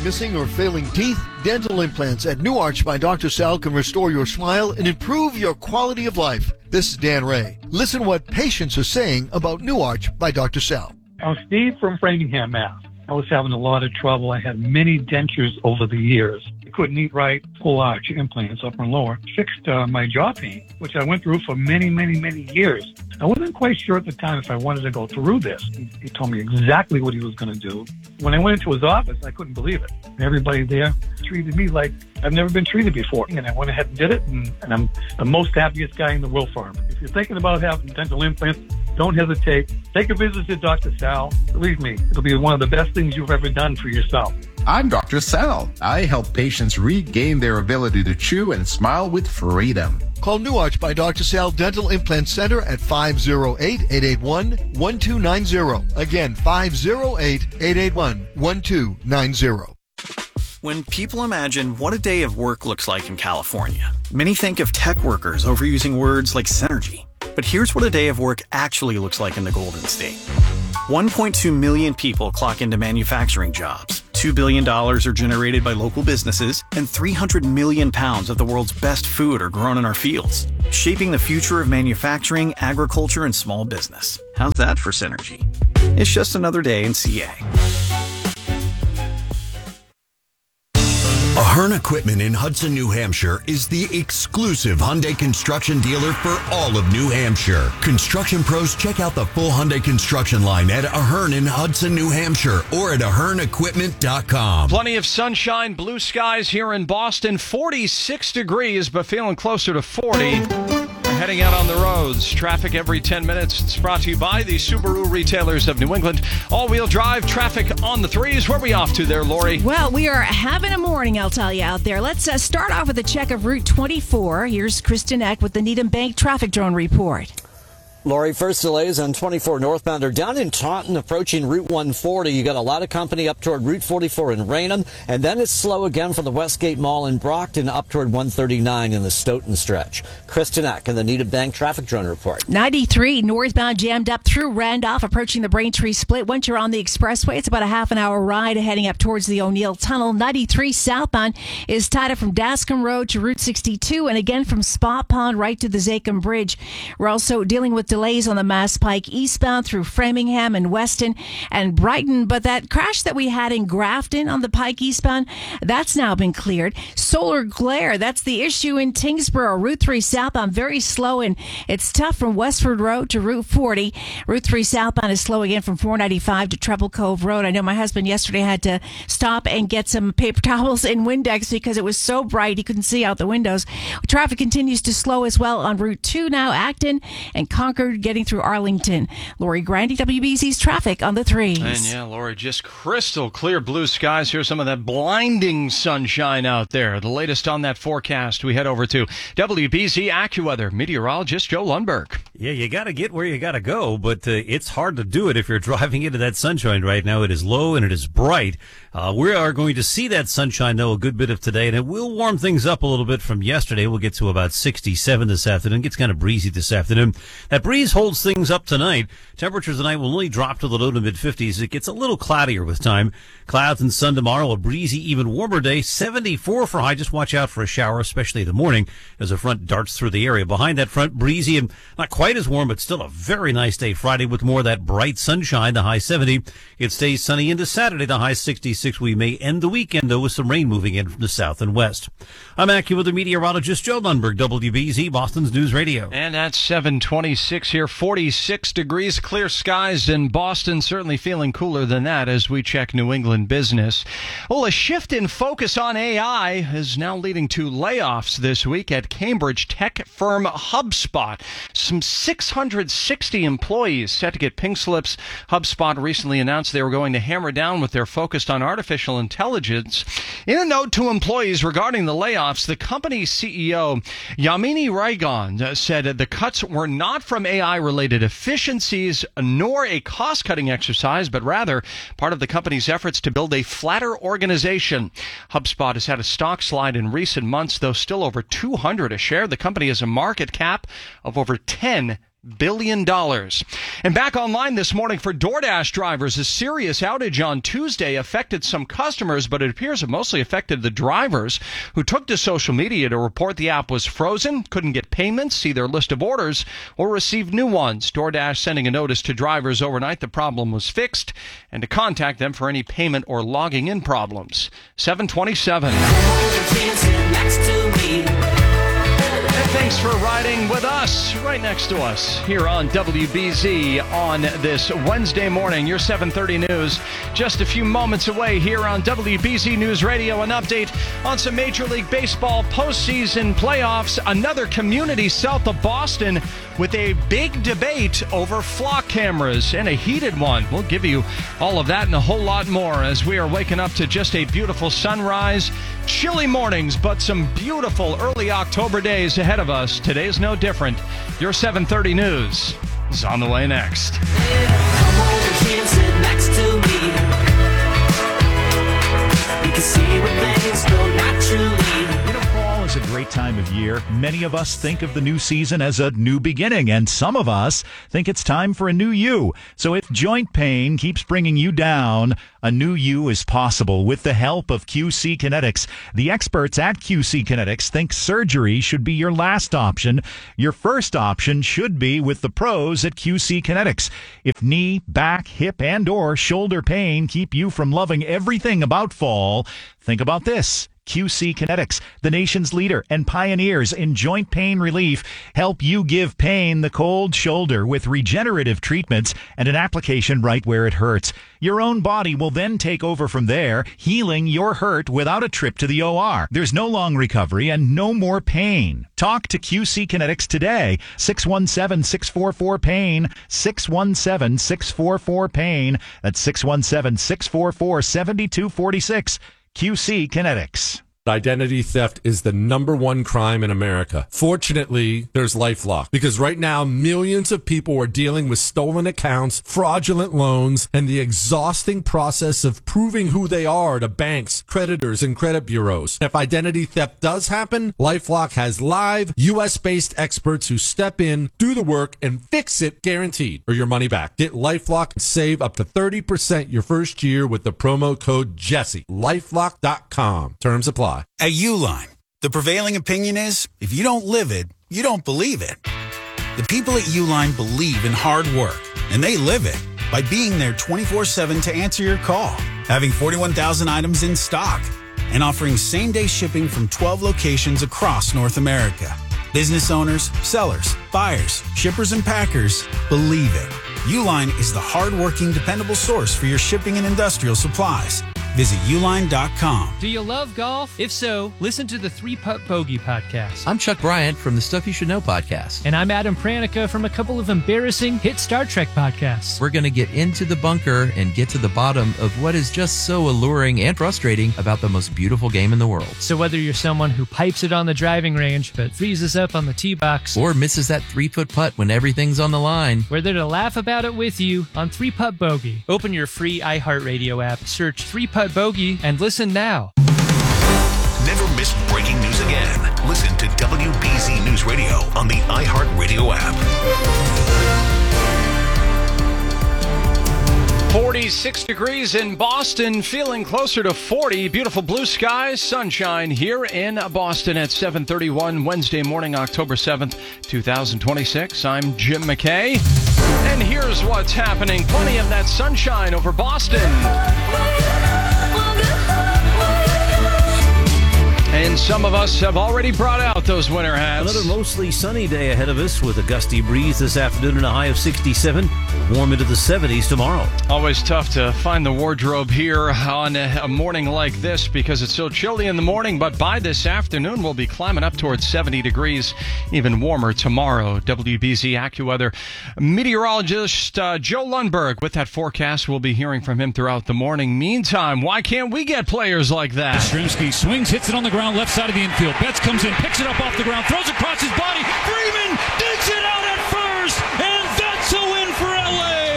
Missing or failing teeth? Dental implants at New Arch by Dr. Sal can restore your smile and improve your quality of life. This is Dan Ray. Listen what patients are saying about New Arch by Dr. Sal. I'm Steve from Framingham, Mass. I was having a lot of trouble. I had many dentures over the years. I couldn't eat right. Full arch implants, upper and lower, fixed my jaw pain, which I went through for many, many, many years. I wasn't quite sure at the time if I wanted to go through this. He told me exactly what he was going to do. When I went into his office, I couldn't believe it. Everybody there treated me like I've never been treated before. And I went ahead and did it, and I'm the most happiest guy in the world for him. If you're thinking about having dental implants, don't hesitate. Take a visit to Dr. Sal. Believe me, it'll be one of the best things you've ever done for yourself. I'm Dr. Sal. I help patients regain their ability to chew and smile with freedom. Call New Arch by Dr. Sal Dental Implant Center at 508-881-1290. Again, 508-881-1290. When people imagine what a day of work looks like in California, many think of tech workers overusing words like synergy. But here's what a day of work actually looks like in the Golden State. 1.2 million people clock into manufacturing jobs. $2 billion are generated by local businesses, and 300 million pounds of the world's best food are grown in our fields, shaping the future of manufacturing, agriculture, and small business. How's that for synergy? It's just another day in CA. Ahern Equipment in Hudson, New Hampshire is the exclusive Hyundai construction dealer for all of New Hampshire. Construction pros, check out the full Hyundai construction line at Ahern in Hudson, New Hampshire, or at AhernEquipment.com. Plenty of sunshine, blue skies here in Boston. 46 degrees, but feeling closer to 40. Heading out on the roads. Traffic every 10 minutes. It's brought to you by the Subaru retailers of New England. All-wheel drive traffic on the threes. Where are we off to there, Lori? Well, we are having a morning, I'll tell you, out there. Let's start off with a check of Route 24. Here's Kristen Eck with the Needham Bank traffic drone report. Lori, first delays on 24 northbound are down in Taunton approaching Route 140. You got a lot of company up toward Route 44 in Raynham, and then it's slow again from the Westgate Mall in Brockton up toward 139 in the Stoughton stretch. Kristen Eck in the Needham Bank traffic drone report. 93 northbound jammed up through Randolph approaching the Braintree split. Once you're on the expressway, it's about a half an hour ride heading up towards the O'Neill Tunnel. 93 southbound is tied up from Dascombe Road to Route 62 and again from Spa Pond right to the Zakim Bridge. We're also dealing with delays on the Mass Pike eastbound through Framingham and Weston and Brighton, but that crash that we had in Grafton on the Pike eastbound, that's now been cleared. Solar glare, that's the issue in Tingsboro. Route 3 southbound, very slow, and it's tough from Westford Road to Route 40. Route 3 southbound is slow again from 495 to Treble Cove Road. I know my husband yesterday had to stop and get some paper towels and Windex because it was so bright he couldn't see out the windows. Traffic continues to slow as well on Route 2 now, Acton and Concord getting through Arlington. Lori Grandy, WBZ's traffic on the threes. And yeah, Lori, just crystal clear blue skies. Here's some of that blinding sunshine out there. The latest on that forecast, we head over to WBZ AccuWeather meteorologist Joe Lundberg. Yeah, you got to get where you got to go, but it's hard to do it if you're driving into that sunshine right now. It is low and it is bright. We are going to see that sunshine, though, a good bit of today, and it will warm things up a little bit from yesterday. We'll get to about 67 this afternoon. It gets kind of breezy this afternoon. That breeze holds things up tonight. Temperatures tonight will only drop to the low to mid-50s. It gets a little cloudier with time. Clouds and sun tomorrow, a breezy, even warmer day. 74 for high. Just watch out for a shower, especially in the morning, as a front darts through the area. Behind that front, breezy and not quite as warm, but still a very nice day Friday with more of that bright sunshine, the high 70. It stays sunny into Saturday, the high 66. We may end the weekend, though, with some rain moving in from the south and west. I'm AccuWeather meteorologist Joe Lundberg, WBZ, Boston's News Radio. And at 7:26 here, 46 degrees, clear skies in Boston. Certainly feeling cooler than that as we check New England business. Well, a shift in focus on AI is now leading to layoffs this week at Cambridge tech firm HubSpot. Some 660 employees set to get pink slips. HubSpot recently announced they were going to hammer down with their focus on artificial intelligence. In a note to employees regarding the layoffs, the company's CEO, Yamini Rangan, said the cuts were not from AI-related efficiencies nor a cost-cutting exercise, but rather part of the company's efforts to build a flatter organization. HubSpot has had a stock slide in recent months, though still over 200 a share. The company has a market cap of over $10 billion. And back online this morning for DoorDash drivers, a serious outage on Tuesday affected some customers, but it appears it mostly affected the drivers who took to social media to report the app was frozen, couldn't get payments, see their list of orders, or receive new ones. DoorDash sending a notice to drivers overnight the problem was fixed and to contact them for any payment or logging in problems. 727. Thanks for riding with us, right next to us, here on WBZ on this Wednesday morning. Your 7:30 news, just a few moments away here on WBZ News Radio. An update on some Major League Baseball postseason playoffs. Another community south of Boston with a big debate over flock cameras, and a heated one. We'll give you all of that and a whole lot more as we are waking up to just a beautiful sunrise. Chilly mornings, but some beautiful early October days ahead of us. Today's no different. Your 7:30 news is on the way next. Come over here and sit next to me. You can see where things go naturally. You know, fall is a great time of year. Many of us think of the new season as a new beginning, and some of us think it's time for a new you. So if joint pain keeps bringing you down, a new you is possible with the help of QC Kinetics. The experts at QC Kinetics think surgery should be your last option. Your first option should be with the pros at QC Kinetics. If knee, back, hip, and or shoulder pain keep you from loving everything about fall, think about this. QC Kinetics, the nation's leader and pioneers in joint pain relief, help you give pain the cold shoulder with regenerative treatments and an application right where it hurts. Your own body will then take over from there, healing your hurt without a trip to the OR. There's no long recovery and no more pain. Talk to QC Kinetics today. 617-644-PAIN. 617-644-PAIN. That's 617-644-7246. QC Kinetics. Identity theft is the #1 crime in America. Fortunately, there's LifeLock, because right now millions of people are dealing with stolen accounts, fraudulent loans, and the exhausting process of proving who they are to banks, creditors, and credit bureaus. If identity theft does happen, LifeLock has live US-based experts who step in, do the work, and fix it guaranteed, or your money back. Get LifeLock and save up to 30% your first year with the promo code Jesse. LifeLock.com. Terms apply. At Uline, the prevailing opinion is, if you don't live it, you don't believe it. The people at Uline believe in hard work, and they live it by being there 24/7 to answer your call, having 41,000 items in stock, and offering same-day shipping from 12 locations across North America. Business owners, sellers, buyers, shippers, and packers believe it. Uline is the hard-working, dependable source for your shipping and industrial supplies. Visit Uline.com. Do you love golf? If so, listen to the 3-Putt Bogey podcast. I'm Chuck Bryant from the Stuff You Should Know podcast. And I'm Adam Pranica from a couple of embarrassing hit Star Trek podcasts. We're going to get into the bunker and get to the bottom of what is just so alluring and frustrating about the most beautiful game in the world. So whether you're someone who pipes it on the driving range but freezes up on the tee box, or misses that 3-foot putt when everything's on the line, we're there to laugh about it with you on 3-Putt Bogey. Open your free iHeartRadio app, search 3-Putt Bogey, and listen now. Never miss breaking news again. Listen to WBZ News Radio on the iHeartRadio app. 46 degrees in Boston, feeling closer to 40. Beautiful blue skies, sunshine here in Boston at 7:31 Wednesday morning, October 7th, 2026. I'm Jim McKay, and here's what's happening. Plenty of that sunshine over Boston. And some of us have already brought out those winter hats. Another mostly sunny day ahead of us with a gusty breeze this afternoon and a high of 67. Warm into the 70s tomorrow. Always tough to find the wardrobe here on a morning like this because it's so chilly in the morning. But by this afternoon, we'll be climbing up towards 70 degrees, even warmer tomorrow. WBZ AccuWeather meteorologist Joe Lundberg with that forecast. We'll be hearing from him throughout the morning. Meantime, why can't we get players like that? Yastrzemski swings, hits it on the ground. Left side of the infield. Betts comes in, picks it up off the ground, throws it across his body. Freeman digs it out at first, and that's a win for LA.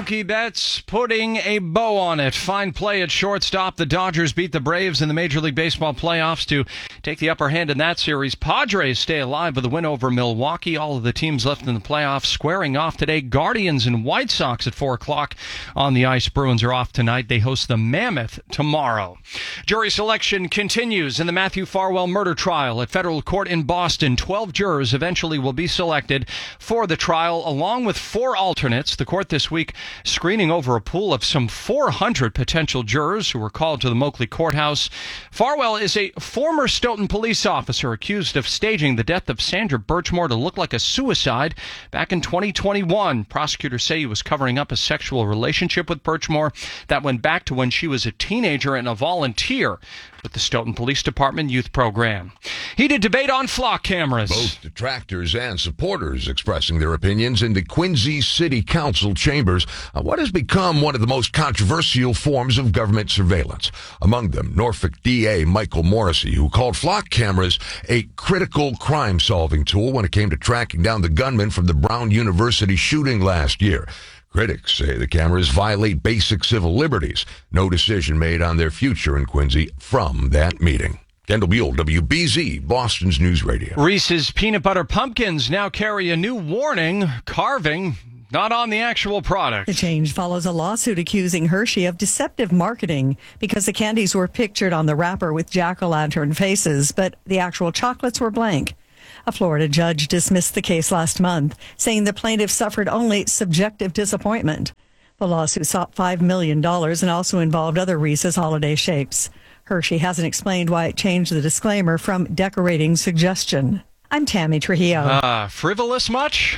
Mookie Betts putting a bow on it. Fine play at shortstop. The Dodgers beat the Braves in the Major League Baseball playoffs to take the upper hand in that series. Padres stay alive with a win over Milwaukee. All of the teams left in the playoffs squaring off today. Guardians and White Sox at 4 o'clock on the ice. Bruins are off tonight. They host the Mammoth tomorrow. Jury selection continues in the Matthew Farwell murder trial at federal court in Boston. 12 jurors eventually will be selected for the trial, along with 4 alternates. The court this week screening over a pool of some 400 potential jurors who were called to the Moakley courthouse. Farwell is a former Stoughton police officer accused of staging the death of Sandra Birchmore to look like a suicide back in 2021. Prosecutors say he was covering up a sexual relationship with Birchmore that went back to when she was a teenager and a volunteer with the Stoughton Police Department youth program. Heated debate on flock cameras. Both detractors and supporters expressing their opinions in the Quincy City Council chambers on what has become one of the most controversial forms of government surveillance. Among them, Norfolk DA Michael Morrissey, who called flock cameras a critical crime-solving tool when it came to tracking down the gunman from the Brown University shooting last year. Critics say the cameras violate basic civil liberties. No decision made on their future in Quincy from that meeting. Kendall Buell, WBZ, Boston's News Radio. Reese's Peanut Butter Pumpkins now carry a new warning: carving not on the actual product. The change follows a lawsuit accusing Hershey of deceptive marketing because the candies were pictured on the wrapper with jack-o'-lantern faces, but the actual chocolates were blank. A Florida judge dismissed the case last month, saying the plaintiff suffered only subjective disappointment. The lawsuit sought $5 million and also involved other Reese's holiday shapes. Hershey hasn't explained why it changed the disclaimer from decorating suggestion. I'm Tammy Trujillo. Frivolous much?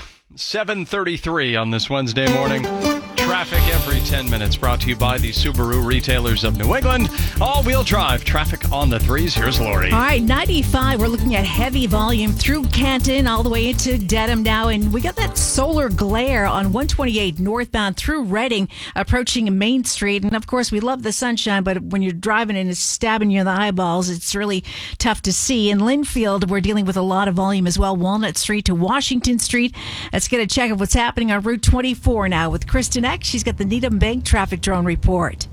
7:33 on this Wednesday morning. Traffic every 10 minutes, brought to you by the Subaru retailers of New England. All-wheel drive traffic on the 3s. Here's Lori. All right, 95. We're looking at heavy volume through Canton all the way into Dedham now. And we got that solar glare on 128 northbound through Reading, approaching Main Street. And, of course, we love the sunshine, but when you're driving and it's stabbing you in the eyeballs, it's really tough to see. In Linfield, we're dealing with a lot of volume as well. Walnut Street to Washington Street. Let's get a check of what's happening on Route 24 now with Kristen Eck. She's got the Needham Bank traffic drone report.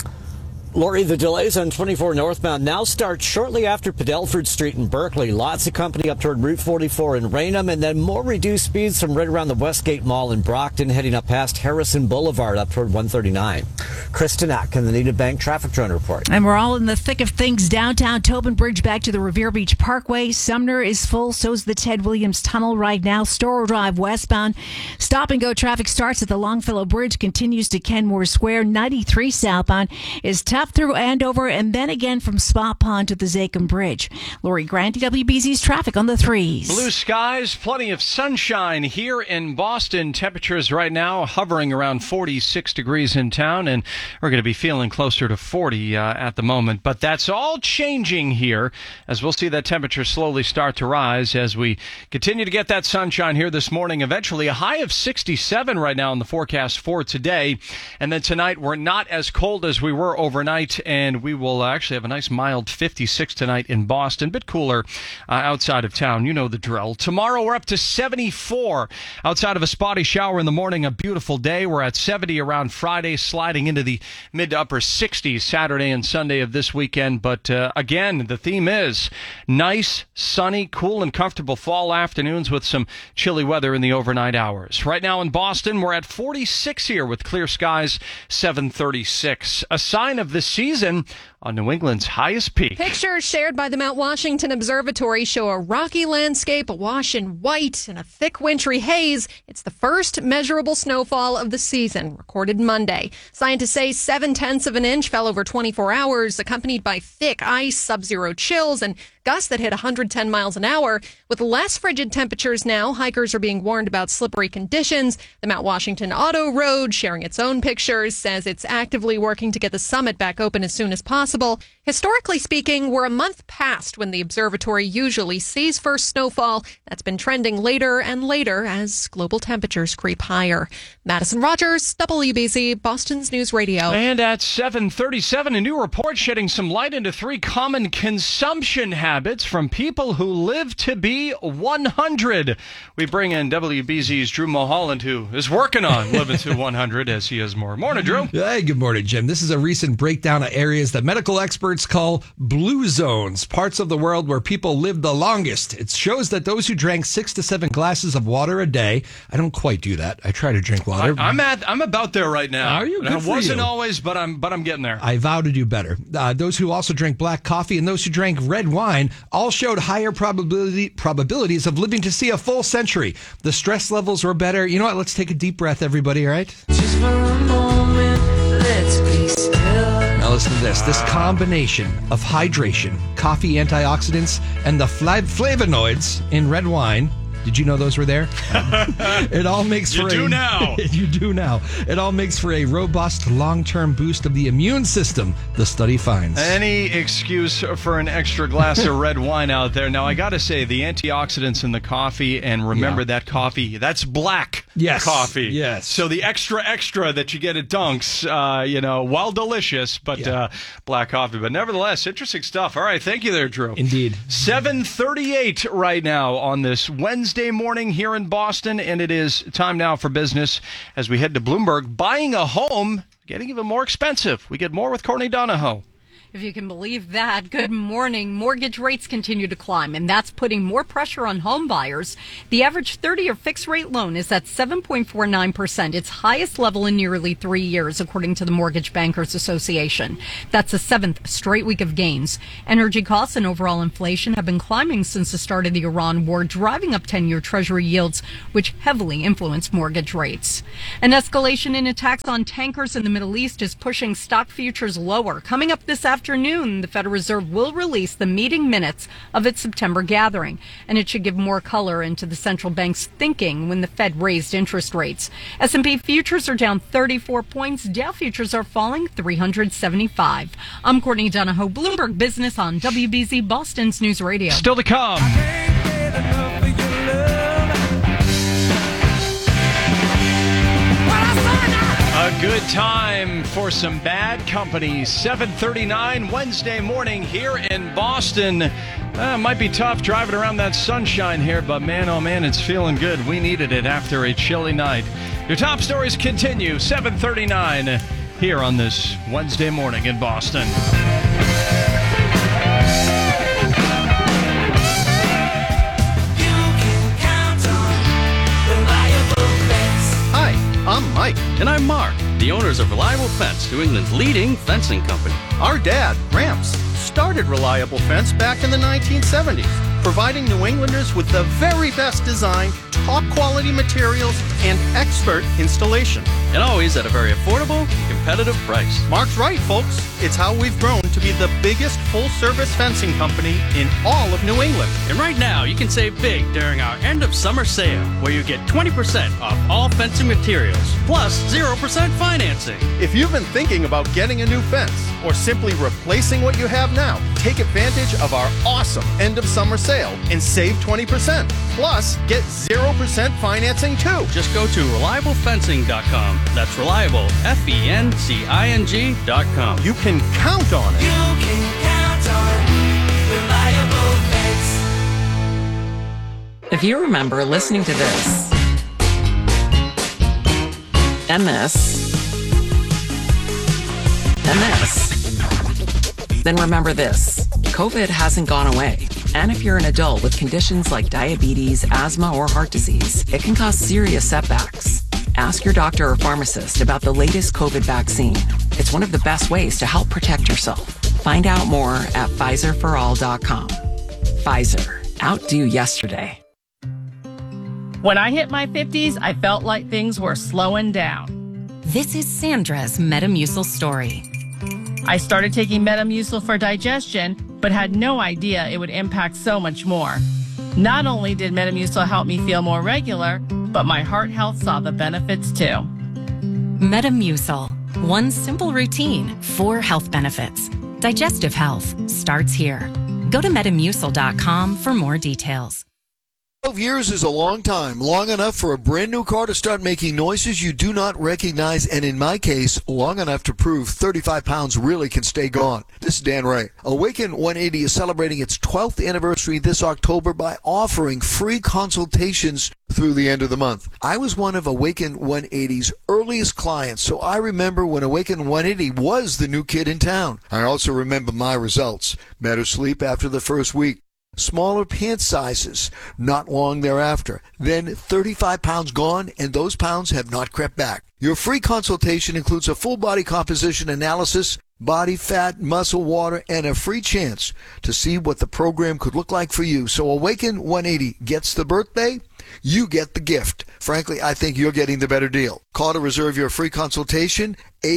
Lori, the delays on 24 northbound now start shortly after Padelford Street in Berkeley. Lots of company up toward Route 44 in Raynham, and then more reduced speeds from right around the Westgate Mall in Brockton, heading up past Harrison Boulevard up toward 139. Kristen Ack in the Needham Bank traffic drone report. And we're all in the thick of things downtown. Tobin Bridge back to the Revere Beach Parkway. Sumner is full. So's the Ted Williams Tunnel right now. Storrow Drive westbound. Stop and go traffic starts at the Longfellow Bridge, continues to Kenmore Square. 93 southbound is tough through Andover, and then again from Spot Pond to the Zakim Bridge. Lori Grant, WBZ's traffic on the 3s. Blue skies, plenty of sunshine here in Boston. Temperatures right now hovering around 46 degrees in town, and we're going to be feeling closer to 40 at the moment. But that's all changing here as we'll see that temperature slowly start to rise as we continue to get that sunshine here this morning. Eventually a high of 67 right now in the forecast for today. And then tonight we're not as cold as we were overnight, and we will actually have a nice mild 56 tonight in Boston. Bit cooler outside of town. You know the drill. Tomorrow we're up to 74 outside of a spotty shower in the morning. A beautiful day. We're at 70 around Friday, sliding into the mid to upper 60s Saturday and Sunday of this weekend. But again, the theme is nice, sunny, cool, and comfortable fall afternoons with some chilly weather in the overnight hours. Right now in Boston, we're at 46 here with clear skies, 736. A sign of the season on New England's highest peak. Pictures shared by the Mount Washington Observatory show a rocky landscape awash in white and a thick wintry haze. It's the first measurable snowfall of the season, recorded Monday. Scientists say 0.7 of an inch fell over 24 hours, accompanied by thick ice, sub-zero chills, and gusts that hit 110 miles an hour. With less frigid temperatures now, hikers are being warned about slippery conditions. The Mount Washington Auto Road, sharing its own pictures, says it's actively working to get the summit back open as soon as possible. possible. Historically speaking, we're a month past when the observatory usually sees first snowfall. That's been trending later and later as global temperatures creep higher. Madison Rogers, WBZ, Boston's News Radio. And at 7:37, a new report shedding some light into 3 common consumption habits from people who live to be 100. We bring in WBZ's Drew Mulholland, who is working on living to 100 as he has more. Morning, Drew. Hey, good morning, Jim. This is a recent breakdown of areas that medical experts call blue zones, parts of the world where people live the longest. It shows that those who drank 6 to 7 glasses of water a day, I don't quite do that. I try to drink water. I'm about there right now. Are you? Good I for wasn't you. always, but I'm getting there. I vow to do better. Those who also drank black coffee and those who drank red wine all showed higher probabilities of living to see a full century. The stress levels were better. You know what? Let's take a deep breath, everybody, all right? Just for a moment, let's be still. Now listen to this. This combination of hydration, coffee antioxidants, and the flavonoids in red wine. Did you know those were there? It all makes for You do now. You do now. It all makes for a robust long-term boost of the immune system, the study finds. Any excuse for an extra glass of red wine out there. Now, I got to say, the antioxidants in the coffee, and remember that coffee, that's black coffee. Yes. So the extra that you get at Dunk's, while delicious, but black coffee. But nevertheless, interesting stuff. All right, thank you there, Drew. Indeed. 7:38 right now on this Wednesday morning here in Boston, and it is time now for business as we head to Bloomberg. Buying a home getting even more expensive. We get more with Courtney Donahoe. If you can believe that. Good morning. Mortgage rates continue to climb, and that's putting more pressure on home buyers. The average 30-year fixed-rate loan is at 7.49%, its highest level in nearly 3 years, according to the Mortgage Bankers Association. That's the 7th straight week of gains. Energy costs and overall inflation have been climbing since the start of the Iran war, driving up 10-year Treasury yields, which heavily influence mortgage rates. An escalation in attacks on tankers in the Middle East is pushing stock futures lower. Coming up this afternoon, the Federal Reserve will release the meeting minutes of its September gathering, and it should give more color into the central bank's thinking when the Fed raised interest rates. S&P futures are down 34 points. Dow futures are falling 375. I'm Courtney Donahoe, Bloomberg Business on WBZ, Boston's News Radio. Still to come. A good time for some bad company. 7:39 Wednesday morning here in Boston. Might be tough driving around that sunshine here, but man, oh man, it's feeling good. We needed it after a chilly night. Your top stories continue. 7:39 here on this Wednesday morning in Boston. Hi, I'm Mike. And I'm Mark, the owners of Reliable Fence, New England's leading fencing company. Our dad, Gramps, started Reliable Fence back in the 1970s, providing New Englanders with the very best design, top quality materials, and expert installation. And always at a very affordable, competitive price. Mark's right, folks. It's how we've grown to be the biggest full-service fencing company in all of New England. And right now, you can save big during our end of summer sale, where you get 20% off all fencing materials, plus 0% financing. If you've been thinking about getting a new fence or simply replacing what you have now, take advantage of our awesome end of summer sale and save 20%. Plus, get 0% financing too. Just go to ReliableFencing.com. That's reliable, FENCING.com. You can count on it. You can count on Reliable Fence. If you remember listening to this, and this, and this, then remember this. COVID hasn't gone away. And if you're an adult with conditions like diabetes, asthma, or heart disease, it can cause serious setbacks. Ask your doctor or pharmacist about the latest COVID vaccine. It's one of the best ways to help protect yourself. Find out more at PfizerForAll.com. Pfizer. Outdo yesterday. When I hit my 50s, I felt like things were slowing down. This is Sandra's Metamucil story. I started taking Metamucil for digestion, but had no idea it would impact so much more. Not only did Metamucil help me feel more regular, but my heart health saw the benefits too. Metamucil. One simple routine, 4 health benefits. Digestive health starts here. Go to Metamucil.com for more details. 12 years is a long time, long enough for a brand new car to start making noises you do not recognize, and in my case, long enough to prove 35 pounds really can stay gone. This is Dan Ray. Awaken 180 is celebrating its 12th anniversary this October by offering free consultations through the end of the month. I was one of Awaken 180's earliest clients, so I remember when Awaken 180 was the new kid in town. I also remember my results. Better sleep after the first week. Smaller pant sizes not long thereafter. Then 35 pounds gone, and those pounds have not crept back. Your free consultation includes a full body composition analysis, body fat, muscle, water, and a free chance to see what the program could look like for you. So Awaken 180 gets the birthday, you get the gift. Frankly, I think you're getting the better deal. Call to reserve your free consultation,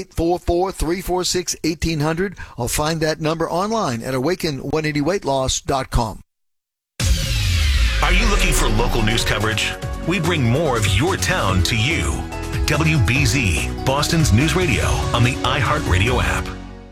844-346-1800, or find that number online at awaken180weightloss.com. Are you looking for local news coverage? We bring more of your town to you. WBZ, Boston's news radio on the iHeartRadio app.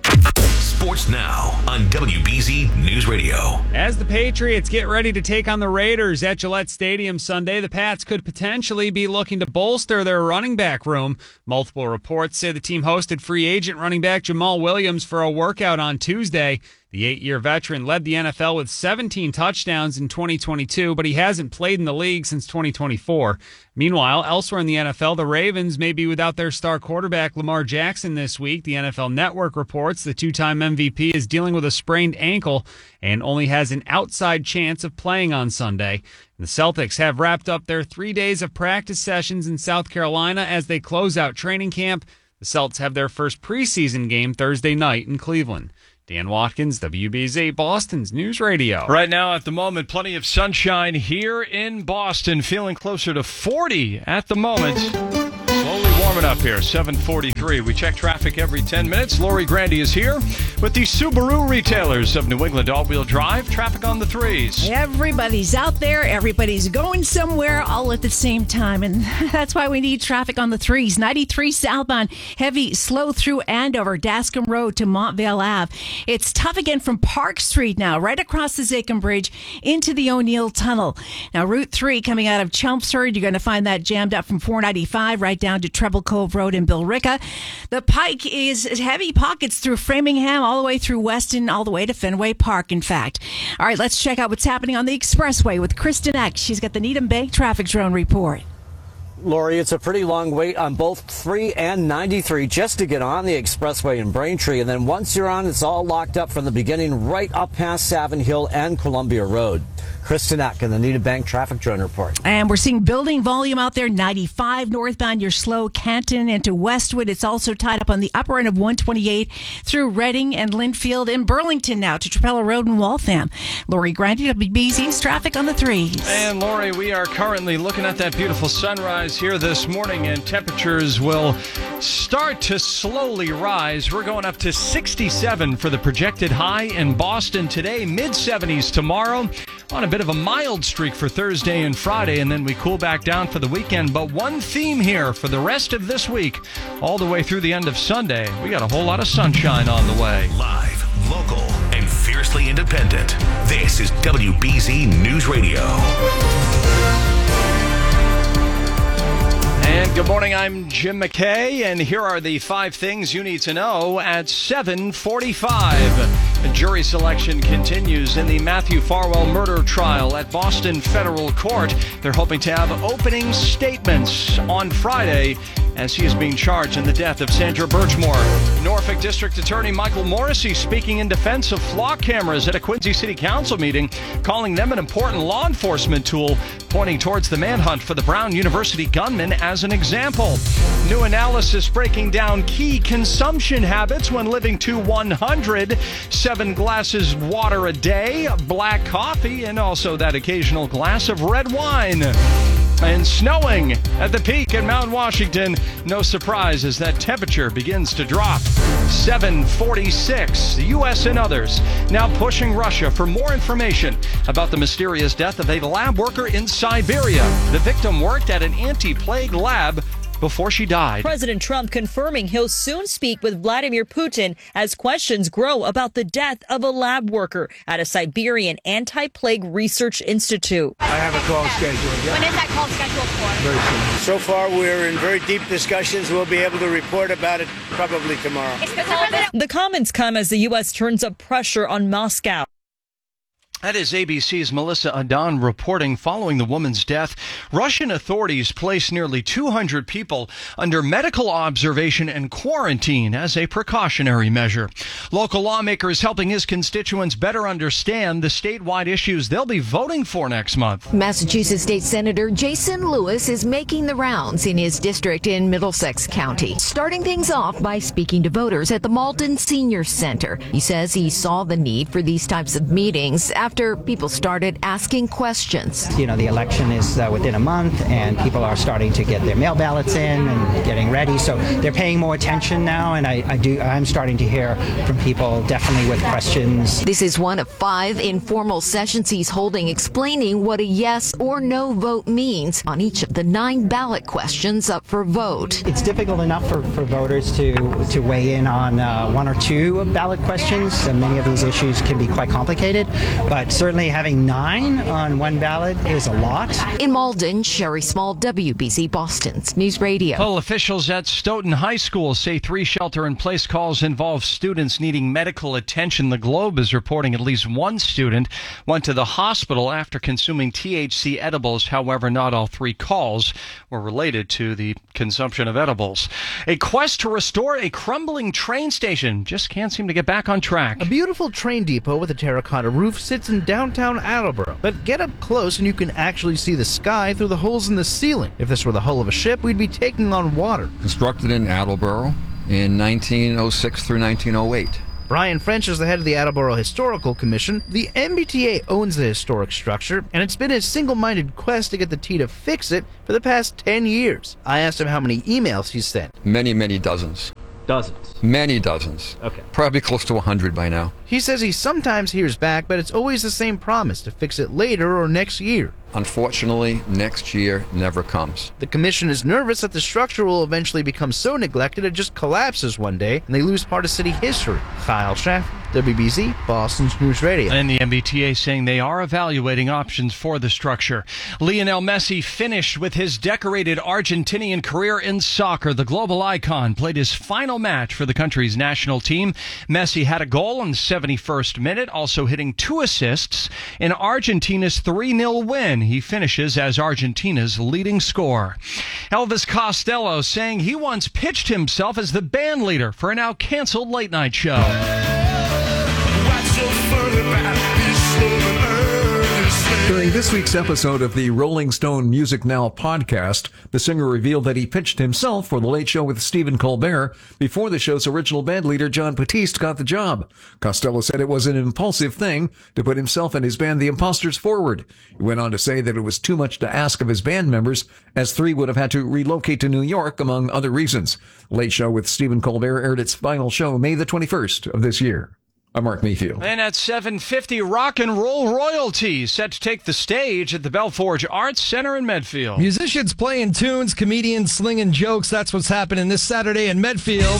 Sports now on WBZ News Radio. As the Patriots get ready to take on the Raiders at Gillette Stadium Sunday, the Pats could potentially be looking to bolster their running back room. Multiple reports say the team hosted free agent running back Jamal Williams for a workout on Tuesday. The 8-year veteran led the NFL with 17 touchdowns in 2022, but he hasn't played in the league since 2024. Meanwhile, elsewhere in the NFL, the Ravens may be without their star quarterback Lamar Jackson this week. The NFL Network reports the two-time MVP is dealing with a sprained ankle and only has an outside chance of playing on Sunday. The Celtics have wrapped up their 3 days of practice sessions in South Carolina as they close out training camp. The Celtics have their first preseason game Thursday night in Cleveland. Dan Watkins, WBZ, Boston's News Radio. Right now, at the moment, plenty of sunshine here in Boston. Feeling closer to 40 at the moment. Slowly warming up here, 7:43. We check traffic every 10 minutes. Lori Grandy is here with the Subaru retailers of New England all-wheel drive. Traffic on the threes. Everybody's out there. Everybody's going somewhere all at the same time. And that's why we need traffic on the threes. 93 southbound, heavy, slow through Andover, Dascom Road to Montvale Ave. It's tough again from Park Street now, right across the Zachem Bridge into the O'Neill Tunnel. Now, Route 3 coming out of Chelmsford, you're going to find that jammed up from 495 right down to Treble Cove Road in Billerica. The Pike is heavy pockets through Framingham, all the way through Weston, all the way to Fenway Park, in fact. All right, let's check out what's happening on the expressway with Kristen Eck. She's got the Needham Bank traffic drone report. Lori, it's a pretty long wait on both 3 and 93 just to get on the expressway in Braintree. And then once you're on, it's all locked up from the beginning right up past Savin Hill and Columbia Road. Kristen Eck in the Needham Bank traffic drone report. And we're seeing building volume out there. 95 northbound, you're slow. Canton into Westwood. It's also tied up on the upper end of 128 through Reading and Linfield and Burlington now to Trapella Road and Waltham. Lori Grandy, WBZ's traffic on the threes. And Lori, we are currently looking at that beautiful sunrise here this morning, and temperatures will start to slowly rise. We're going up to 67 for the projected high in Boston today, mid-70s tomorrow. On a bit of a mild streak for Thursday and Friday, and then we cool back down for the weekend. But one theme here for the rest of this week, all the way through the end of Sunday, we got a whole lot of sunshine on the way. Live, local, and fiercely independent. This is WBZ News Radio. And good morning, I'm Jim McKay, and here are the 5 things you need to know at 7:45. Jury selection continues in the Matthew Farwell murder trial at Boston Federal Court. They're hoping to have opening statements on Friday as he is being charged in the death of Sandra Birchmore. Norfolk District Attorney Michael Morrissey speaking in defense of flock cameras at a Quincy City Council meeting, calling them an important law enforcement tool, pointing towards the manhunt for the Brown University gunman as an example. New analysis breaking down key consumption habits when living to 100. 7 glasses of water a day, black coffee, and also that occasional glass of red wine. And snowing at the peak in Mount Washington. No surprise as that temperature begins to drop. 7:46. The U.S. and others now pushing Russia for more information about the mysterious death of a lab worker in Siberia. The victim worked at an anti-plague lab before she died. President Trump confirming he'll soon speak with Vladimir Putin as questions grow about the death of a lab worker at a Siberian anti-plague research institute. I have a call scheduled. When is that call scheduled for? Very soon. So far, we're in very deep discussions. We'll be able to report about it probably tomorrow. The comments come as the U.S. turns up pressure on Moscow. That is ABC's Melissa Adan reporting. Following the woman's death, Russian authorities placed nearly 200 people under medical observation and quarantine as a precautionary measure. Local lawmakers helping his constituents better understand the statewide issues they'll be voting for next month. Massachusetts State Senator Jason Lewis is making the rounds in his district in Middlesex County, starting things off by speaking to voters at the Malden Senior Center. He says he saw the need for these types of meetings after people started asking questions. You know, the election is within a month, and people are starting to get their mail ballots in and getting ready, so they're paying more attention now, and I'm starting to hear from people definitely with questions. This is one of 5 informal sessions he's holding explaining what a yes or no vote means on each of the 9 ballot questions up for vote. It's difficult enough for voters to weigh in on 1 or 2 ballot questions, and many of these issues can be quite complicated, but certainly having 9 on 1 ballot is a lot. In Malden, Sherry Small, WBZ Boston's News Radio. Well, officials at Stoughton High School say 3 shelter-in-place calls involve students needing medical attention. The Globe is reporting at least 1 student went to the hospital after consuming THC edibles. However, not all 3 calls were related to the consumption of edibles. A quest to restore a crumbling train station just can't seem to get back on track. A beautiful train depot with a terracotta roof sits in downtown Attleboro. But get up close and you can actually see the sky through the holes in the ceiling. If this were the hull of a ship, we'd be taking on water. Constructed in Attleboro in 1906 through 1908. Brian French is the head of the Attleboro Historical Commission. The MBTA owns the historic structure, and it's been a single-minded quest to get the T to fix it for the past 10 years. I asked him how many emails he's sent. Many, many dozens. Dozens? Many dozens. Okay. Probably close to 100 by now. He says he sometimes hears back, but it's always the same promise to fix it later or next year. Unfortunately, next year never comes. The commission is nervous that the structure will eventually become so neglected it just collapses one day and they lose part of city history. Kyle Schaff, WBZ, Boston's News Radio. And the MBTA saying they are evaluating options for the structure. Lionel Messi finished with his decorated Argentinian career in soccer. The global icon played his final match for the country's national team. Messi had a goal in the 71st minute, also hitting 2 assists in Argentina's 3-0 win. He finishes as Argentina's leading scorer. Elvis Costello saying he once pitched himself as the band leader for a now canceled late night show. During this week's episode of the Rolling Stone Music Now podcast, the singer revealed that he pitched himself for The Late Show with Stephen Colbert before the show's original bandleader John Batiste got the job. Costello said it was an impulsive thing to put himself and his band The Imposters forward. He went on to say that it was too much to ask of his band members, as 3 would have had to relocate to New York, among other reasons. The Late Show with Stephen Colbert aired its final show May the 21st of this year. I'm Mark Mayfield. And at 7:50, rock and roll royalty set to take the stage at the Belforge Arts Center in Medfield. Musicians playing tunes, comedians slinging jokes. That's what's happening this Saturday in Medfield.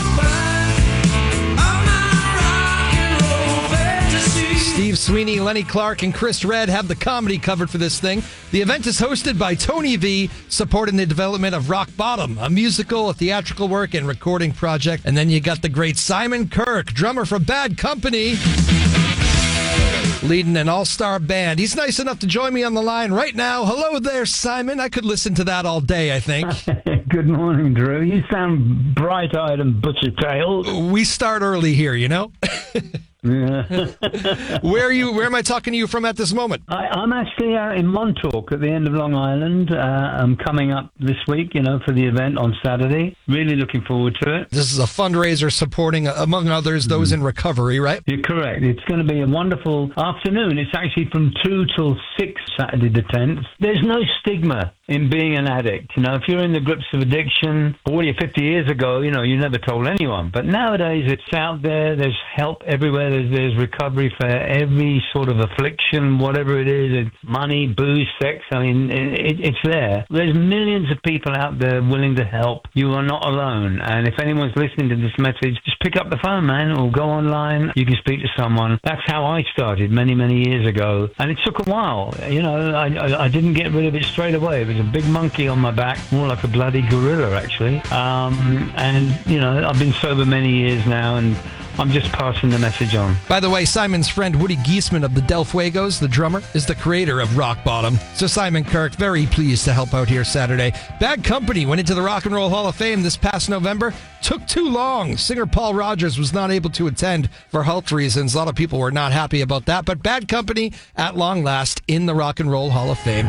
Steve Sweeney, Lenny Clark, and Chris Redd have the comedy covered for this thing. The event is hosted by Tony V, supporting the development of Rock Bottom, a musical, a theatrical work, and recording project. And then you got the great Simon Kirk, drummer for Bad Company, leading an all-star band. He's nice enough to join me on the line right now. Hello there, Simon. I could listen to that all day, I think. Good morning, Drew. You sound bright-eyed and butcher-tailed. We start early here, you know? Yeah. Where am I talking to you from at this moment? I'm actually out in Montauk at the end of Long Island. I'm coming up this week, for the event on Saturday. Really looking forward to it. This is a fundraiser supporting, among others, those in recovery, right? You're correct. It's going to be a wonderful afternoon. It's actually from 2 till 6 Saturday the 10th. There's no stigma in being an addict. You know, if you're in the grips of addiction 40 or 50 years ago, you know, you never told anyone. But nowadays it's out there. There's help everywhere. There's recovery for every sort of affliction, whatever it is. It's money, booze, sex. I mean, it's there. There's millions of people out there willing to help. You are not alone. And if anyone's listening to this message, just pick up the phone, man, or go online. You can speak to someone. That's how I started many, many years ago. And it took a while. You know, I didn't get rid of it straight away. It was a big monkey on my back, more like a bloody gorilla, actually. And, you know, I've been sober many years now, and I'm just passing the message on. By the way, Simon's friend Woody Giesman of the Del Fuegos, the drummer, is the creator of Rock Bottom. So Simon Kirk, very pleased to help out here Saturday. Bad Company went into the Rock and Roll Hall of Fame this past November. Took too long. Singer Paul Rogers was not able to attend for health reasons. A lot of people were not happy about that. But Bad Company, at long last, in the Rock and Roll Hall of Fame.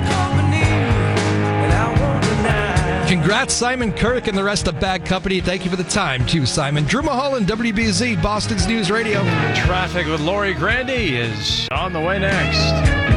Congrats, Simon Kirk and the rest of Bad Company. Thank you for the time, too, Simon. Drew Mulholland, WBZ, Boston's News Radio. Traffic with Lori Grandy is on the way next.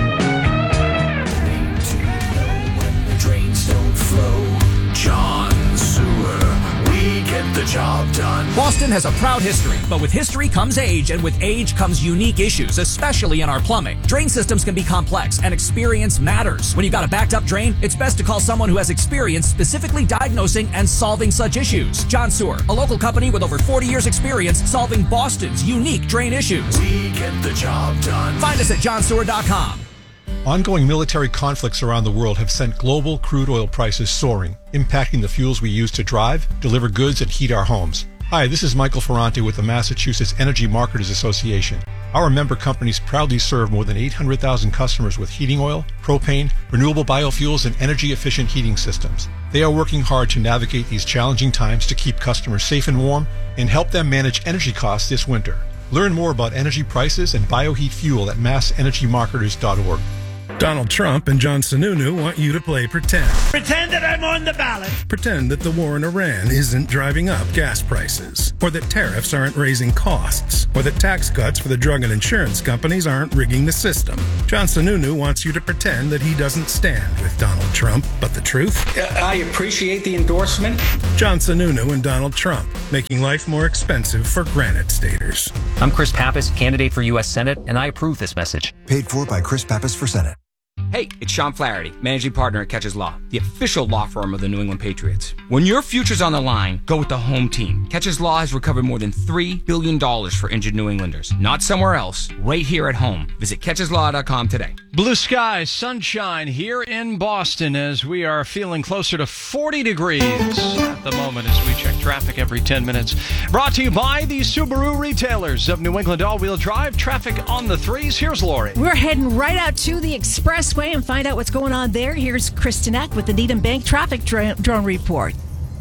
Drains don't flow. John Sewer. We get the job done. Boston has a proud history, but with history comes age, and with age comes unique issues, especially in our plumbing. Drain systems can be complex, and experience matters. When you've got a backed up drain, it's best to call someone who has experience specifically diagnosing and solving such issues. John Sewer, a local company with over 40 years experience solving Boston's unique drain issues. We get the job done. Find us at johnsewer.com. Ongoing military conflicts around the world have sent global crude oil prices soaring, impacting the fuels we use to drive, deliver goods, and heat our homes. Hi, this is Michael Ferranti with the Massachusetts Energy Marketers Association. Our member companies proudly serve more than 800,000 customers with heating oil, propane, renewable biofuels, and energy-efficient heating systems. They are working hard to navigate these challenging times to keep customers safe and warm and help them manage energy costs this winter. Learn more about energy prices and bioheat fuel at massenergymarketers.org. Donald Trump and John Sununu want you to play pretend. Pretend that I'm on the ballot. Pretend that the war in Iran isn't driving up gas prices, or that tariffs aren't raising costs, or that tax cuts for the drug and insurance companies aren't rigging the system. John Sununu wants you to pretend that he doesn't stand with Donald Trump, but the truth? I appreciate the endorsement. John Sununu and Donald Trump, making life more expensive for Granite Staters. I'm Chris Pappas, candidate for U.S. Senate, and I approve this message. Paid for by Chris Pappas for Senate. Hey, it's Sean Flaherty, managing partner at Catches Law, the official law firm of the New England Patriots. When your future's on the line, go with the home team. Catches Law has recovered more than $3 billion for injured New Englanders. Not somewhere else, right here at home. Visit catcheslaw.com today. Blue skies, sunshine here in Boston as we are feeling closer to 40 degrees at the moment as we check traffic every 10 minutes. Brought to you by the Subaru retailers of New England all-wheel drive. Traffic on the threes. Here's Lori. We're heading right out to the Expressway and find out what's going on there. Here's Kristen Eck with the Needham Bank traffic drone report.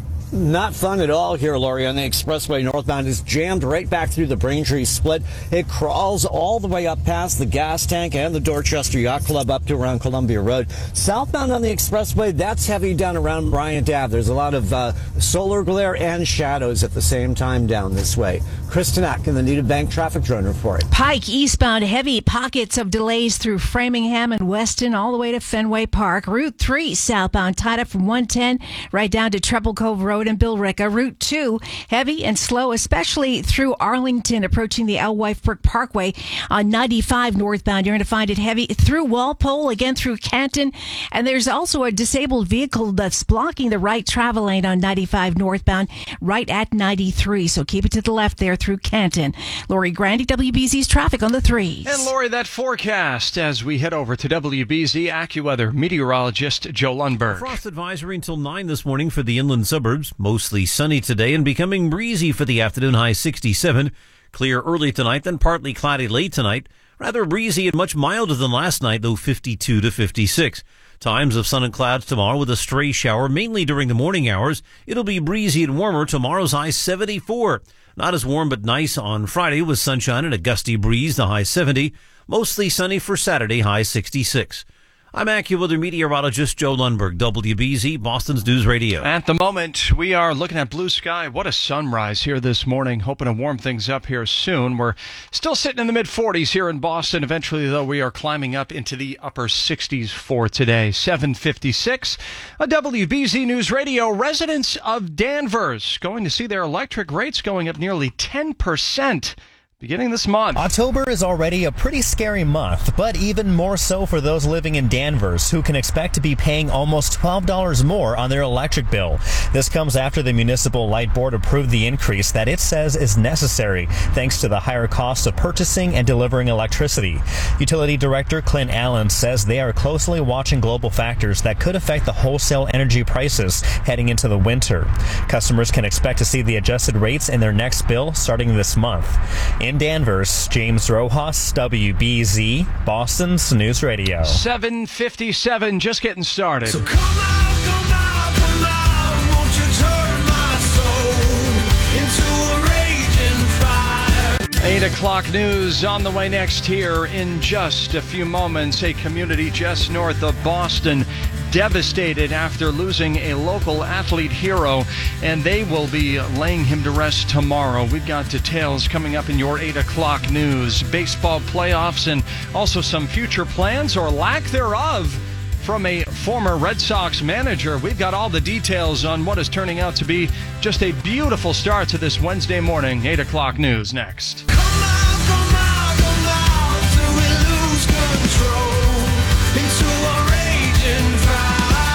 Not fun at all here, Lori, on the Expressway northbound. Is jammed right back through the Braintree split. It crawls all the way up past the gas tank and the Dorchester Yacht Club up to around Columbia Road. Southbound on the Expressway, that's heavy down around Bryant Ave. There's a lot of solar glare and shadows at the same time down this way. Kristen Eck in the Needham Bank traffic drone report. Pike eastbound, heavy pockets of delays through Framingham and Weston all the way to Fenway Park. Route 3 southbound tied up from 110 right down to Treble Cove Road and Billerica. Route 2 heavy and slow, especially through Arlington approaching the Alewife Brook Parkway. On 95 northbound, you're going to find it heavy through Walpole, again through Canton. And there's also a disabled vehicle that's blocking the right travel lane on 95 northbound right at 93. So keep it to the left there through Canton. Lori Grandy, WBZ's traffic on the threes. And Lori, that forecast as we head over to WBZ AccuWeather meteorologist Joe Lundberg. Frost advisory until 9 this morning for the inland suburbs. Mostly sunny today and becoming breezy for the afternoon, high 67. Clear early tonight, then partly cloudy late tonight. Rather breezy and much milder than last night, though 52 to 56. Times of sun and clouds tomorrow with a stray shower, mainly during the morning hours. It'll be breezy and warmer. Tomorrow's high 74. Not as warm but nice on Friday with sunshine and a gusty breeze, the high 70. Mostly sunny for Saturday, high 66. I'm AccuWeather meteorologist Joe Lundberg, WBZ, Boston's News Radio. At the moment, we are looking at blue sky. What a sunrise here this morning. Hoping to warm things up here soon. We're still sitting in the mid-40s here in Boston. Eventually, though, we are climbing up into the upper 60s for today. 7:56. A WBZ News Radio. Residents of Danvers going to see their electric rates going up nearly 10%. Beginning this month. October is already a pretty scary month, but even more so for those living in Danvers, who can expect to be paying almost $12 more on their electric bill. This comes after the Municipal Light Board approved the increase that it says is necessary, thanks to the higher cost of purchasing and delivering electricity. Utility Director Clint Allen says they are closely watching global factors that could affect the wholesale energy prices heading into the winter. Customers can expect to see the adjusted rates in their next bill starting this month. In Danvers, James Rojas, WBZ, Boston's News Radio. 7:57, just getting started. So come out, won't you turn my soul into a raging fire? 8 o'clock news on the way next here in just a few moments. A community just north of Boston devastated after losing a local athlete hero, and they will be laying him to rest tomorrow. We've got details coming up in your 8 o'clock news. Baseball playoffs and also some future plans or lack thereof from a former Red Sox manager. We've got all the details on what is turning out to be just a beautiful start to this Wednesday morning. 8 o'clock news next. Come out, till we lose control into a raging fire.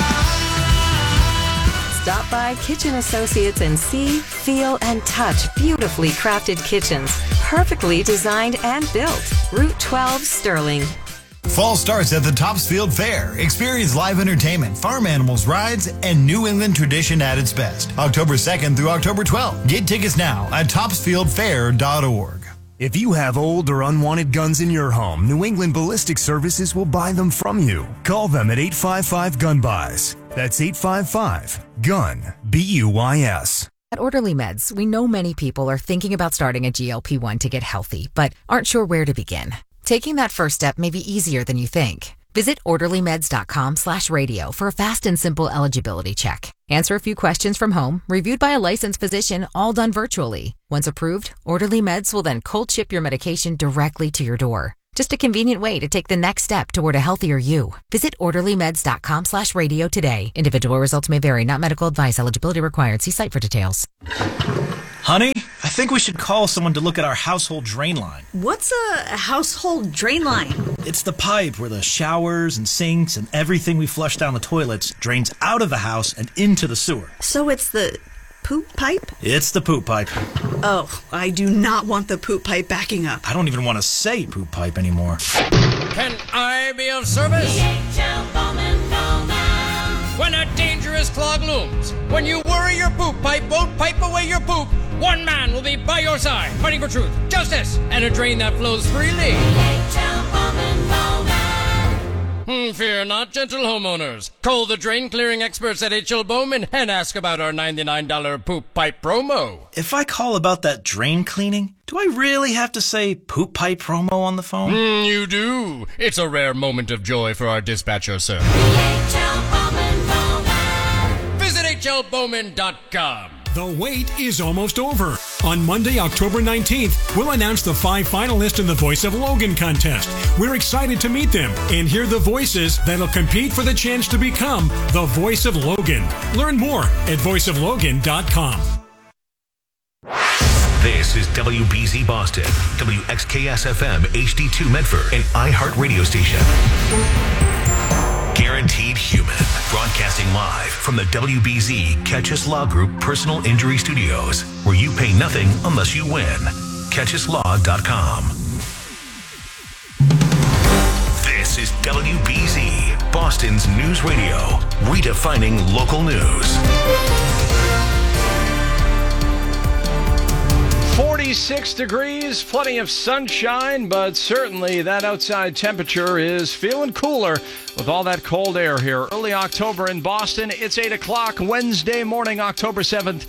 Stop by Kitchen Associates and see, feel, and touch beautifully crafted kitchens, perfectly designed and built. Route 12, Sterling. Fall starts at the Topsfield Fair. Experience live entertainment, farm animals, rides, and New England tradition at its best. October 2nd through October 12th. Get tickets now at topsfieldfair.org. If you have old or unwanted guns in your home, New England Ballistic Services will buy them from you. Call them at 855-GUN-BUYS. That's 855-GUN-BUYS. At Orderly Meds, we know many people are thinking about starting a GLP-1 to get healthy, but aren't sure where to begin. Taking that first step may be easier than you think. Visit orderlymeds.com/radio for a fast and simple eligibility check. Answer a few questions from home, reviewed by a licensed physician, all done virtually. Once approved, Orderly Meds will then cold ship your medication directly to your door. Just a convenient way to take the next step toward a healthier you. Visit orderlymeds.com/radio today. Individual results may vary, not medical advice. Eligibility required. See site for details. Honey, I think we should call someone to look at our household drain line. What's a household drain line? It's the pipe where the showers and sinks and everything we flush down the toilets drains out of the house and into the sewer. So it's the poop pipe? It's the poop pipe. Oh, I do not want the poop pipe backing up. I don't even want to say poop pipe anymore. Can I be of service? When a dangerous clog looms, when you worry your poop pipe won't pipe away your poop, one man will be by your side, fighting for truth, justice, and a drain that flows freely. Fear not, gentle homeowners. Call the drain clearing experts at H.L. Bowman and ask about our $99 poop pipe promo. If I call about that drain cleaning, do I really have to say poop pipe promo on the phone? You do. It's a rare moment of joy for our dispatcher, sir. Visit hlbowman.com. The wait is almost over. On Monday, October 19th, we'll announce the 5 finalists in the Voice of Logan contest. We're excited to meet them and hear the voices that'll compete for the chance to become the Voice of Logan. Learn more at voiceoflogan.com. This is WBZ Boston, WXKS-FM HD2 Medford, an iHeart radio station. Guaranteed Human, broadcasting live from the WBZ Catchus Law Group Personal Injury Studios, where you pay nothing unless you win. CatchusLaw.com. This is WBZ, Boston's news radio, redefining local news. 46 degrees, plenty of sunshine, but certainly that outside temperature is feeling cooler with all that cold air here. Early October in Boston. It's 8 o'clock Wednesday morning, October 7th,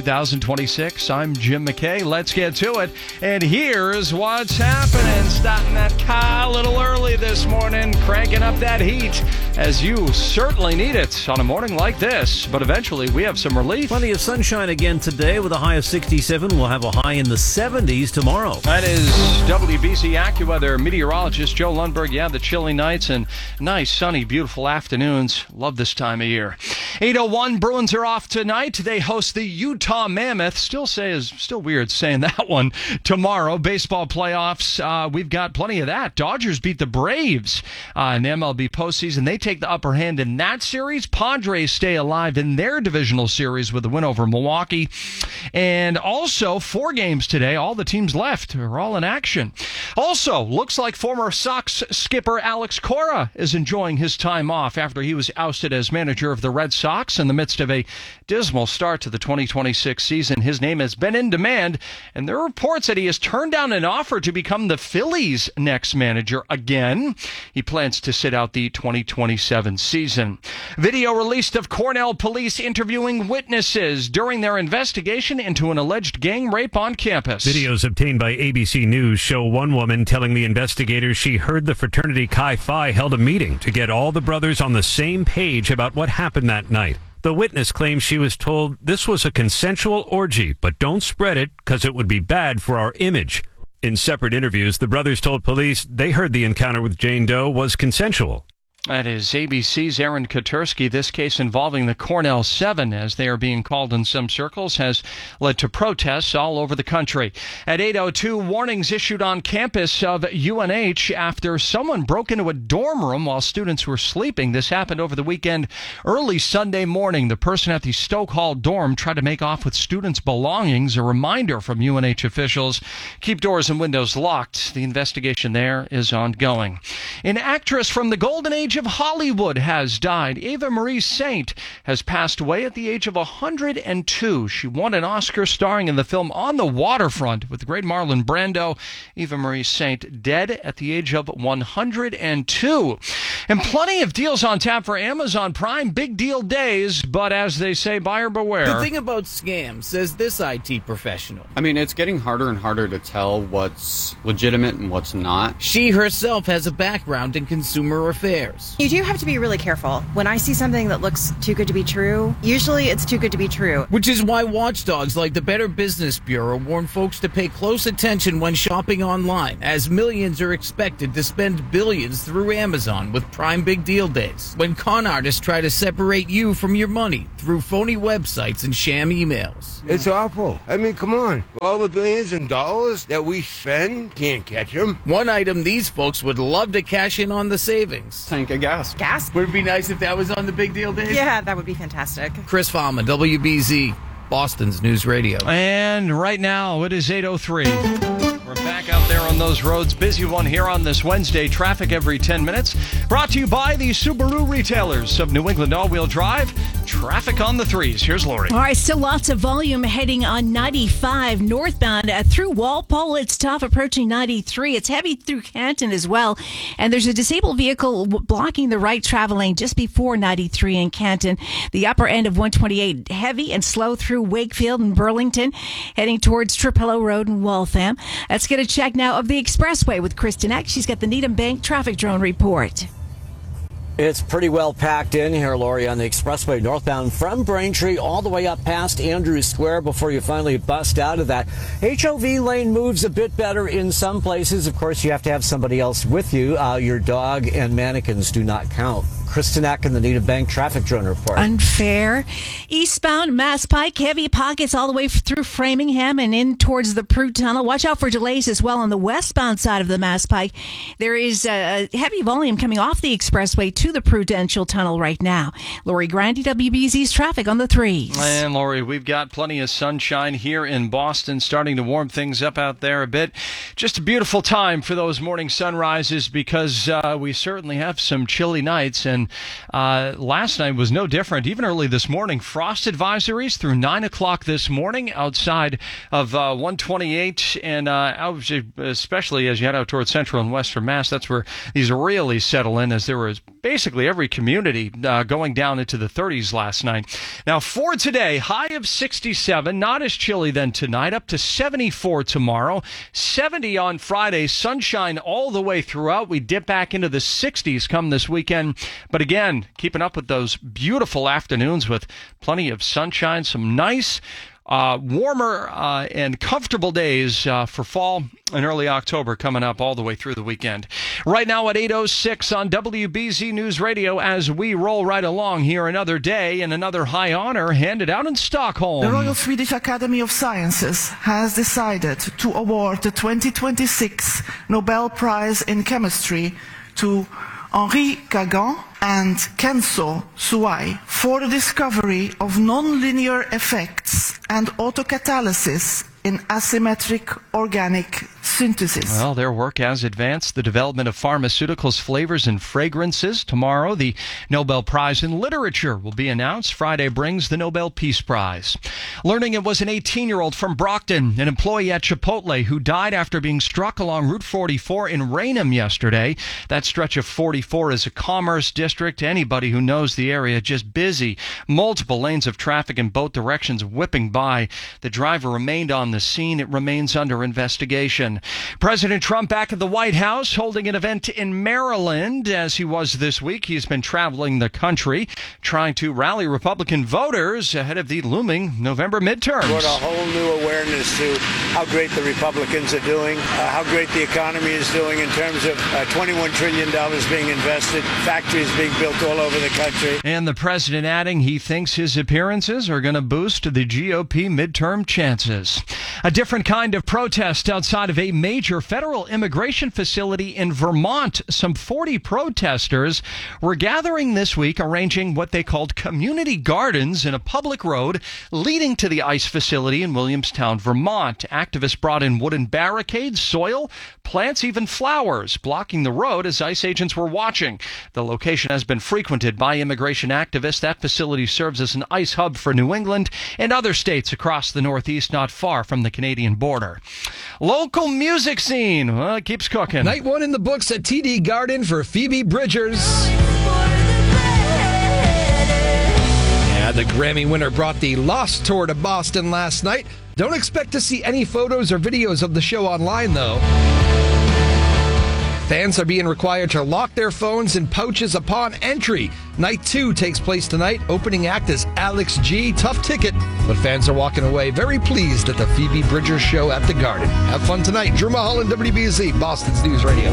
2026. I'm Jim McKay. Let's get to it. And here's what's happening. Starting that car a little early this morning, cranking up that heat as you certainly need it on a morning like this. But eventually we have some relief. Plenty of sunshine again today with a high of 67. We'll have a high in the 70s tomorrow. That is WBZ AccuWeather meteorologist Joe Lundberg. Yeah, the chilly nights and nice, sunny, beautiful afternoons. Love this time of year. 8:01, Bruins are off tonight. They host the Utah Mammoth. Still weird saying that one. Tomorrow, baseball playoffs. We've got plenty of that. Dodgers beat the Braves in the MLB postseason. They take the upper hand in that series. Padres stay alive in their divisional series with a win over Milwaukee. And also, 4 games today. All the teams left are all in action. Also, looks like former Sox skipper Alex Cora is enjoying his time off after he was ousted as manager of the Red Sox in the midst of a dismal start to the 2026 season. His name has been in demand, and there are reports that he has turned down an offer to become the Phillies' next manager again. He plans to sit out the 2027 season. Video released of Cornell police interviewing witnesses during their investigation into an alleged gang rape on campus. Videos obtained by ABC News show one woman telling the investigators she heard the fraternity Chi Phi held a meeting to get all the brothers on the same page about what happened that night. The witness claims she was told this was a consensual orgy, but don't spread it because it would be bad for our image. In separate interviews, the brothers told police they heard the encounter with Jane Doe was consensual. That is ABC's Aaron Koturski. This case involving the Cornell 7, as they are being called in some circles, has led to protests all over the country. At 8:02, warnings issued on campus of UNH after someone broke into a dorm room while students were sleeping. This happened over the weekend, early Sunday morning. The person at the Stoke Hall dorm tried to make off with students' belongings. A reminder from UNH officials, keep doors and windows locked. The investigation there is ongoing. An actress from the golden age of Hollywood has died. Eva Marie Saint has passed away at the age of 102. She won an Oscar starring in the film On the Waterfront with the great Marlon Brando. Eva Marie Saint dead at the age of 102. And plenty of deals on tap for Amazon Prime. Big deal days, but as they say, buyer beware. The thing about scams, says this IT professional. I mean, it's getting harder and harder to tell what's legitimate and what's not. She herself has a background in consumer affairs. You do have to be really careful. When I see something that looks too good to be true, usually it's too good to be true. Which is why watchdogs like the Better Business Bureau warn folks to pay close attention when shopping online, as millions are expected to spend billions through Amazon with Prime Big Deal Days. When con artists try to separate you from your money through phony websites and sham emails. It's awful. I mean, come on. All the billions and dollars that we spend, can't catch them. One item these folks would love to cash in on the savings. Tank of gas. Gas? Would it be nice if that was on the Big Deal Days? Yeah, that would be fantastic. Chris Fama, WBZ, Boston's News Radio. And right now, it is 8:03. We're back out there on those roads. Busy one here on this Wednesday. Traffic every 10 minutes. Brought to you by the Subaru retailers of New England All-Wheel Drive. Traffic on the 3s. Here's Lori. All right, still lots of volume heading on 95 northbound through Walpole. It's tough approaching 93. It's heavy through Canton as well. And there's a disabled vehicle blocking the right travel lane just before 93 in Canton. The upper end of 128 heavy and slow through Wakefield and Burlington, heading towards Trapillo Road and Waltham. Let's get a check now of the expressway with Kristen Eck. She's got the Needham Bank traffic drone report. It's pretty well packed in here, Lori, on the expressway northbound from Braintree all the way up past Andrews Square before you finally bust out of that. HOV lane moves a bit better in some places. Of course, you have to have somebody else with you. Your dog and mannequins do not count. Kristen Eck in the Needham Bank traffic drone report. Unfair. Eastbound Mass Pike, heavy pockets all the way through Framingham and in towards the Prue Tunnel. Watch out for delays as well on the westbound side of the Mass Pike. There is a heavy volume coming off the expressway to the Prudential Tunnel right now. Lori Grandy, WBZ's traffic on the 3s. And Lori, we've got plenty of sunshine here in Boston, starting to warm things up out there a bit. Just a beautiful time for those morning sunrises because we certainly have some chilly nights and and last night was no different. Even early this morning, frost advisories through 9 o'clock this morning outside of 128, and especially as you head out towards central and western Mass, that's where these really settle in, as there was basically every community going down into the 30s last night. Now for today, high of 67, not as chilly then tonight, up to 74 tomorrow, 70 on Friday, sunshine all the way throughout. We dip back into the 60s come this weekend, but again, keeping up with those beautiful afternoons with plenty of sunshine, some nice warmer and comfortable days for fall and early October coming up all the way through the weekend. Right now at 8:06 on WBZ News Radio, as we roll right along here, another day and another high honor handed out in Stockholm. The Royal Swedish Academy of Sciences has decided to award the 2026 Nobel Prize in Chemistry to Henri Kagan and Kenzo Suai for the discovery of nonlinear effects and autocatalysis in asymmetric organic synthesis. Well, their work has advanced the development of pharmaceuticals, flavors, and fragrances. Tomorrow, the Nobel Prize in Literature will be announced. Friday brings the Nobel Peace Prize. Learning it was an 18-year-old from Brockton, an employee at Chipotle, who died after being struck along Route 44 in Raynham yesterday. That stretch of 44 is a commerce district. Anybody who knows the area, just busy. Multiple lanes of traffic in both directions whipping by. The driver remained on the scene. It remains under investigation. President Trump back at the White House holding an event in Maryland as he was this week. He's been traveling the country trying to rally Republican voters ahead of the looming November midterms. Brought a whole new awareness to how great the Republicans are doing, how great the economy is doing in terms of $21 trillion being invested, factories being built all over the country. And the president adding he thinks his appearances are going to boost the GOP midterm chances. A different kind of protest outside of a major federal immigration facility in Vermont. Some 40 protesters were gathering this week, arranging what they called community gardens in a public road leading to the ICE facility in Williamstown, Vermont. Activists brought in wooden barricades, soil, plants, even flowers, blocking the road as ICE agents were watching. The location has been frequented by immigration activists. That facility serves as an ICE hub for New England and other states across the Northeast, not far from the Canadian border. Local music scene, well, it keeps cooking. Night one in the books at TD Garden for Phoebe Bridgers. Yeah, the Grammy winner brought the Lost Tour to Boston last night. Don't expect to see any photos or videos of the show online, though. Fans are being required to lock their phones in pouches upon entry. Night 2 takes place tonight. Opening act is Alex G. Tough ticket, but fans are walking away very pleased at the Phoebe Bridgers show at the Garden. Have fun tonight. Drew Mulholland, WBZ, Boston's News Radio.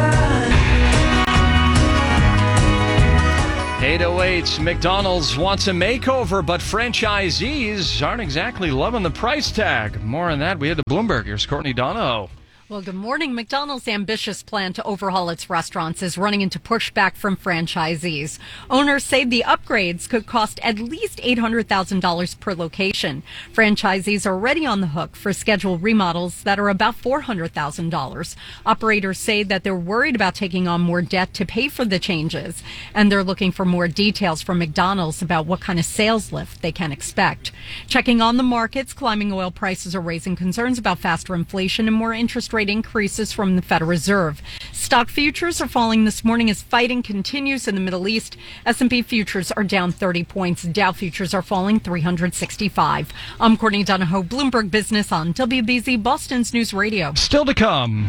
808, McDonald's wants a makeover, but franchisees aren't exactly loving the price tag. More on that. We head to Bloomberg. Here's Courtney Donahoe. Well, good morning. McDonald's ambitious plan to overhaul its restaurants is running into pushback from franchisees. Owners say the upgrades could cost at least $800,000 per location. Franchisees are already on the hook for scheduled remodels that are about $400,000. Operators say that they're worried about taking on more debt to pay for the changes, and they're looking for more details from McDonald's about what kind of sales lift they can expect. Checking on the markets, climbing oil prices are raising concerns about faster inflation and more interest rate increases from the Federal Reserve. Stock futures are falling this morning as fighting continues in the Middle East. S&P futures are down 30 points. Dow futures are falling 365. I'm Courtney Donahoe, Bloomberg Business on WBZ, Boston's News Radio. Still to come.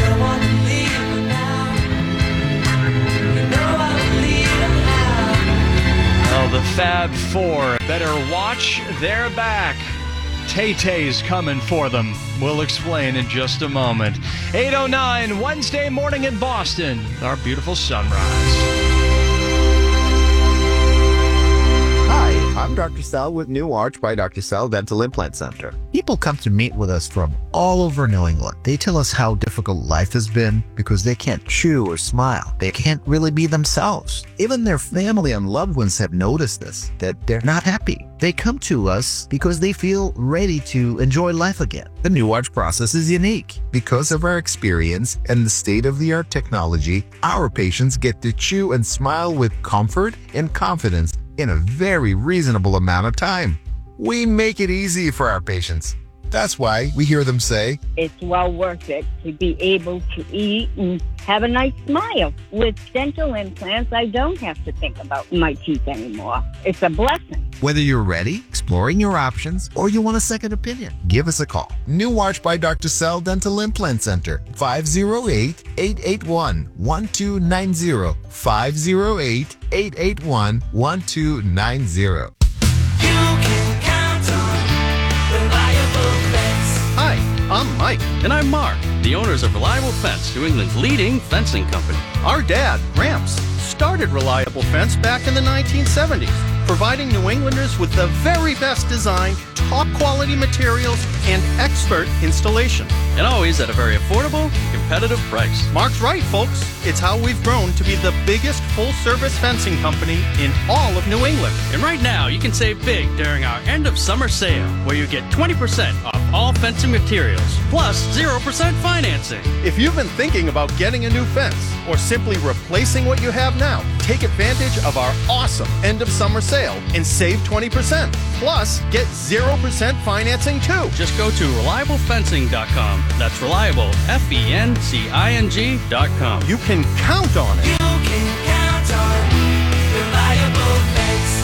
Oh, the Fab Four. Better watch their back. Tay-Tay's coming for them. We'll explain in just a moment. 8:09, Wednesday morning in Boston. Our beautiful sunrise. Hi, I'm Dr. Sell with New Arch by Dr. Sell Dental Implant Center. People come to meet with us from all over New England. They tell us how difficult life has been because they can't chew or smile. They can't really be themselves. Even their family and loved ones have noticed this, that they're not happy. They come to us because they feel ready to enjoy life again. The New Arch process is unique. Because of our experience and the state-of-the-art technology, our patients get to chew and smile with comfort and confidence in a very reasonable amount of time. We make it easy for our patients. That's why we hear them say, it's well worth it to be able to eat and have a nice smile. With dental implants, I don't have to think about my teeth anymore. It's a blessing. Whether you're ready, exploring your options, or you want a second opinion, give us a call. New Arch by Dr. Sell Dental Implant Center, 508-881-1290, 508-881-1290. Hi, I'm Mike. And I'm Mark, the owners of Reliable Fence, New England's leading fencing company. Our dad, Gramps, started Reliable Fence back in the 1970s, providing New Englanders with the very best design, top quality materials, and expert installation. And always at a very affordable and competitive price. Mark's right, folks. It's how we've grown to be the biggest full-service fencing company in all of New England. And right now, you can save big during our end of summer sale, where you get 20% off all fencing materials, plus 0% financing. If you've been thinking about getting a new fence, or simply replacing what you have now, take advantage of our awesome end of summer sale and save 20%. Plus, get 0% financing too. Just go to ReliableFencing.com. That's reliable, FENCING.com. You can count on it. You can count on Reliable Fence.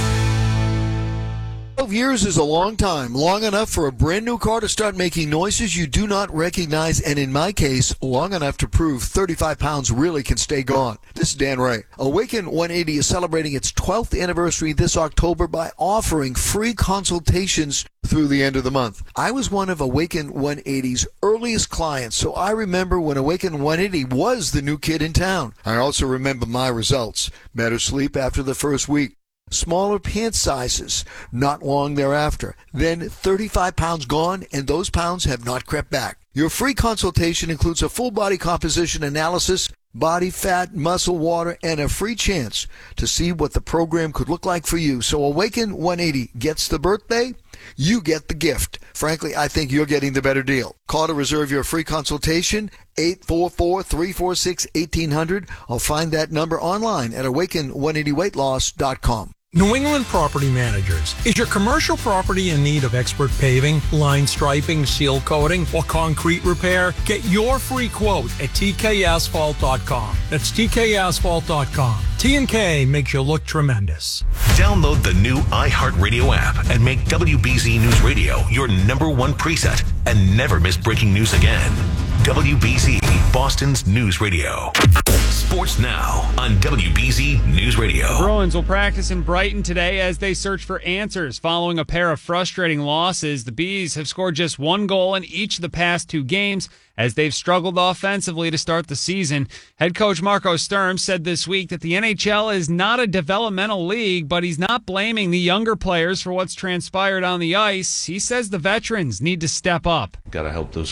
12 years is a long time, long enough for a brand new car to start making noises you do not recognize, and in my case, long enough to prove 35 pounds really can stay gone. This is Dan Ray. Awaken 180 is celebrating its 12th anniversary this October by offering free consultations through the end of the month. I was one of Awaken 180's earliest clients, so I remember when Awaken 180 was the new kid in town. I also remember my results. Better sleep after the first week. Smaller pant sizes not long thereafter. Then 35 pounds gone, and those pounds have not crept back. Your free consultation includes a full body composition analysis, body fat, muscle, water, and a free chance to see what the program could look like for you. So Awaken 180 gets the birthday, you get the gift. Frankly, I think you're getting the better deal. Call to reserve your free consultation, 844-346-1800. I'll find that number online at awaken180weightloss.com. New England Property Managers. Is your commercial property in need of expert paving, line striping, seal coating, or concrete repair? Get your free quote at tkasphalt.com. That's tkasphalt.com. T&K makes you look tremendous. Download the new iHeartRadio app and make WBZ News Radio your #1 preset and never miss breaking news again. WBZ, Boston's News Radio. Sports now on WBZ News Radio. The Bruins will practice in Brighton today as they search for answers following a pair of frustrating losses. The Bees have scored just 1 goal in each of the past 2 games as they've struggled offensively to start the season. Head coach Marco Sturm said this week that the NHL is not a developmental league, but he's not blaming the younger players for what's transpired on the ice. He says the veterans need to step up. Got to help those